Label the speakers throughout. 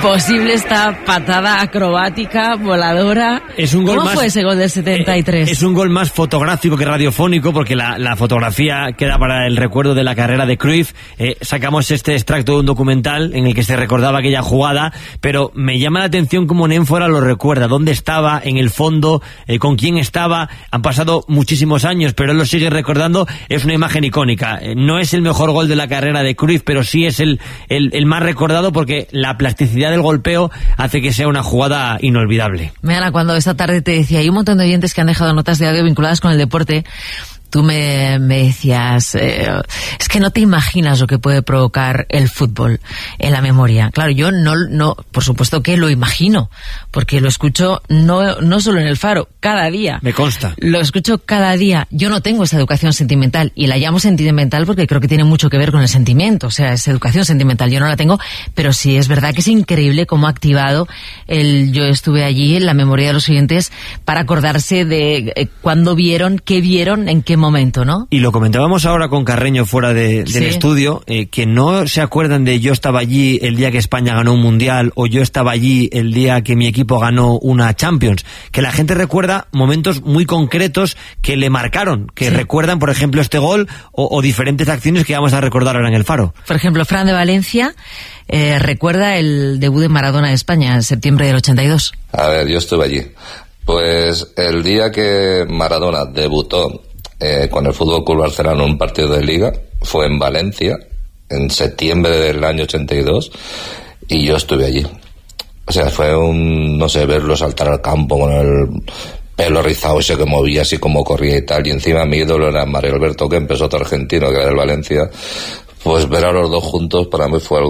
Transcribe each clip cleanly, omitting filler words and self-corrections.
Speaker 1: imposible esta patada acrobática, voladora.
Speaker 2: Es un gol
Speaker 1: ¿Cómo fue ese gol del 73?
Speaker 2: Es un gol más fotográfico que radiofónico, porque la fotografía queda para el recuerdo de la carrera de Cruyff. Sacamos este extracto de un documental en el que se recordaba aquella jugada, pero me llama la atención cómo Nénfora lo recuerda, dónde estaba, en el fondo, con quién estaba. Han pasado muchísimos años, pero él lo sigue recordando. Es una imagen icónica. No es el mejor gol de la carrera de Cruyff, pero sí es el más recordado, porque la plasticidad del golpeo hace que sea una jugada inolvidable.
Speaker 1: Ana, cuando esta tarde te decía, hay un montón de oyentes que han dejado notas de audio vinculadas con el deporte, tú me decías, es que no te imaginas lo que puede provocar el fútbol en la memoria. Claro, yo no, por supuesto que lo imagino, porque lo escucho no solo en el Faro, cada día.
Speaker 2: Me consta.
Speaker 1: Lo escucho cada día. Yo no tengo esa educación sentimental, y la llamo sentimental porque creo que tiene mucho que ver con el sentimiento, o sea, es educación sentimental. Yo no la tengo, pero sí es verdad que es increíble cómo ha activado yo estuve allí en la memoria de los oyentes para acordarse de cuándo vieron, qué vieron, en qué momento, ¿no?
Speaker 2: Y lo comentábamos ahora con Carreño fuera del estudio, que no se acuerdan de yo estaba allí el día que España ganó un mundial, o yo estaba allí el día que mi equipo ganó una Champions, que la gente recuerda momentos muy concretos que le marcaron, que recuerdan, por ejemplo, este gol o diferentes acciones que vamos a recordar ahora en el Faro.
Speaker 1: Por ejemplo, Fran de Valencia recuerda el debut de Maradona en España en septiembre del 82.
Speaker 3: A ver, yo estuve allí. Pues el día que Maradona debutó con el Fútbol Club Barcelona en un partido de Liga fue en Valencia, en septiembre del año 82, y yo estuve allí. O sea, fue no sé, verlo saltar al campo con el pelo rizado ese que movía así como corría y tal, y encima mi ídolo era Mario Alberto Kempes, otro argentino que era del Valencia. Pues ver a los dos juntos para mí fue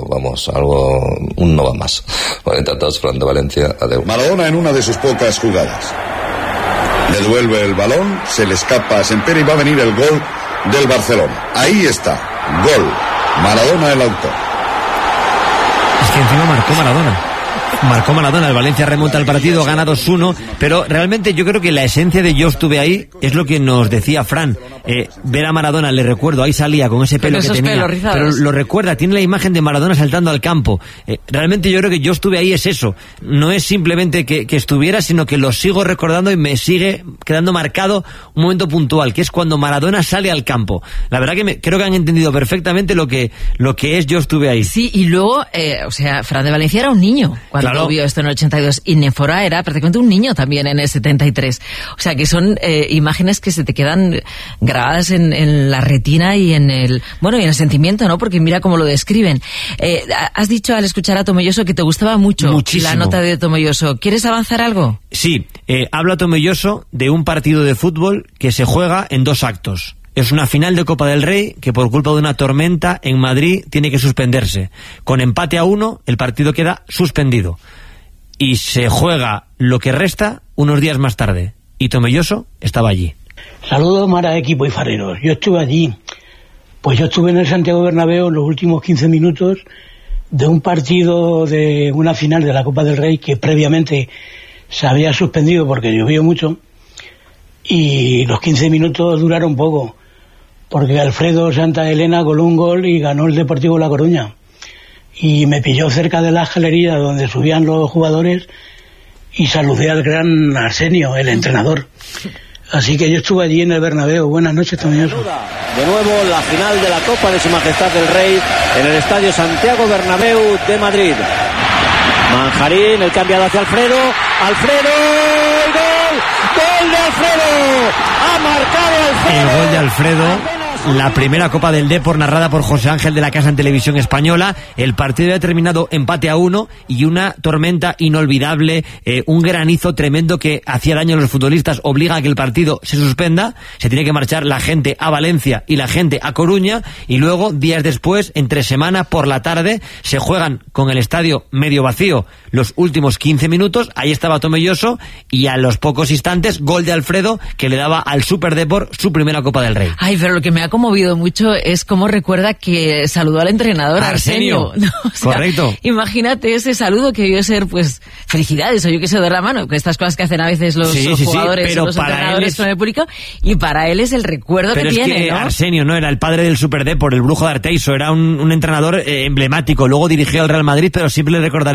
Speaker 3: un no va más. Bueno, encantados, Fran de Valencia, adeu.
Speaker 4: Maradona en una de sus pocas jugadas. Le devuelve el balón, se le escapa a Sempere y va a venir el gol del Barcelona. Ahí está, gol. Maradona el autor.
Speaker 2: Es que encima marcó Maradona, el Valencia remonta el partido, gana 2-1, pero realmente yo creo que la esencia de yo estuve ahí es lo que nos decía Fran. Ver a Maradona, le recuerdo, ahí salía con ese pelo que tenía, pero lo recuerda, tiene la imagen de Maradona saltando al campo. Realmente yo creo que yo estuve ahí es eso, no es simplemente que estuviera, sino que lo sigo recordando y me sigue quedando marcado un momento puntual, que es cuando Maradona sale al campo. La verdad que creo que han entendido perfectamente lo que es yo estuve ahí.
Speaker 1: Sí, y luego, o sea, Fran de Valencia era un niño cuando vio esto en el 82, y Nénfora era prácticamente un niño también en el 73. O sea, que son imágenes que se te quedan grabadas en la retina y en el sentimiento, ¿no? Porque mira cómo lo describen. Has dicho al escuchar a Tomelloso que te gustaba muchísimo la nota de Tomelloso. ¿Quieres avanzar algo?
Speaker 2: Sí, habla Tomelloso de un partido de fútbol que se juega en 2 actos. Es una final de Copa del Rey que por culpa de una tormenta en Madrid tiene que suspenderse. Con empate a 1, el partido queda suspendido. Y se juega lo que resta unos días más tarde. Y Tomelloso estaba allí.
Speaker 5: Saludos, Mara, equipo y fareros. Yo estuve allí. Pues yo estuve en el Santiago Bernabéu en los últimos 15 minutos de un partido de una final de la Copa del Rey que previamente se había suspendido porque llovió mucho. Y los 15 minutos duraron poco, porque Alfredo Santa Elena coló un gol y ganó el Deportivo La Coruña. Y me pilló cerca de la galería donde subían los jugadores y saludé al gran Arsenio, el entrenador. Así que yo estuve allí en el Bernabéu. Buenas noches, Tomelloso.
Speaker 6: De nuevo la final de la Copa de Su Majestad el Rey en el Estadio Santiago Bernabéu de Madrid. Manjarín, el cambiado hacia Alfredo, ¡y gol! ¡Gol de Alfredo! ¡Ha marcado Alfredo!
Speaker 2: El gol de Alfredo, la primera Copa del Depor narrada por José Ángel de la Casa en Televisión Española. El partido había terminado empate a 1 y una tormenta inolvidable, un granizo tremendo que hacía daño a los futbolistas, obliga a que el partido se suspenda. Se tiene que marchar la gente a Valencia y la gente a Coruña, y luego, días después, entre semana, por la tarde, se juegan con el estadio medio vacío los últimos 15 minutos. Ahí estaba Tomelloso y a los pocos instantes, gol de Alfredo que le daba al Super Depor su primera Copa del Rey.
Speaker 1: Ay, pero lo que me ha conmovido mucho es cómo recuerda que saludó al entrenador Arsenio. ¿No? O sea, correcto. Imagínate ese saludo que debió ser, pues, felicidades o yo que sé, dar la mano, que estas cosas que hacen a veces los jugadores, pero los entrenadores con el público, y para él es el recuerdo que tiene,
Speaker 2: es que
Speaker 1: ¿no?
Speaker 2: Arsenio no era el padre del Super Depor, el Brujo de Arteiso, era un entrenador emblemático, luego dirigió al Real Madrid, pero siempre le recordaré